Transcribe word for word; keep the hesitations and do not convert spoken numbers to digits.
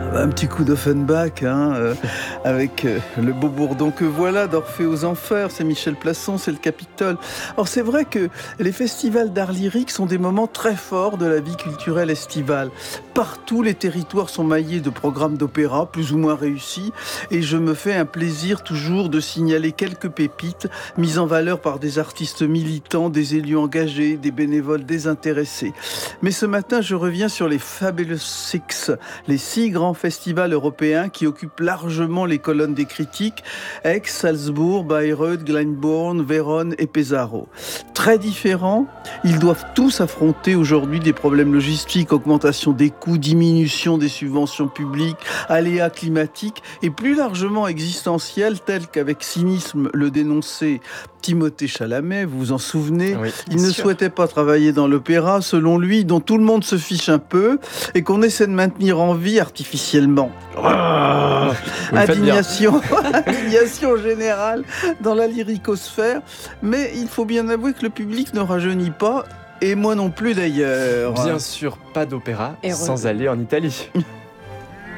Un petit coup d'Offenbach, hein, euh, avec euh, le beau bourdon que voilà d'Orphée aux Enfers, c'est Michel Plasson, c'est le Capitole. Or c'est vrai que les festivals d'art lyrique sont des moments très forts de la vie culturelle estivale. Partout, les territoires sont maillés de programmes d'opéra, plus ou moins réussis, et je me fais un plaisir toujours de signaler quelques pépites mises en valeur par des artistes militants, des élus engagés, des bénévoles désintéressés. Mais ce matin, je reviens sur les Fabulous Six, les six grands festivals européens qui occupent largement les colonnes des critiques: Aix, Salzbourg, Bayreuth, Glyndebourne, Vérone et Pesaro. Très différents, ils doivent tous affronter aujourd'hui des problèmes logistiques, augmentation des coûts, diminution des subventions publiques, aléas climatiques et plus largement existentiels, tels qu'avec cynisme le dénonçait Timothée Chalamet, vous vous en souvenez, oui, il ne sûr. souhaitait pas travailler dans l'opéra, selon lui, dont tout le monde se fiche un peu et qu'on essaie de maintenir en vie artificiellement. Oh, indignation, indignation générale dans la lyricosphère, mais il faut bien avouer que le public ne rajeunit pas, et moi non plus d'ailleurs. Bien sûr, pas d'opéra Et sans re- aller en Italie.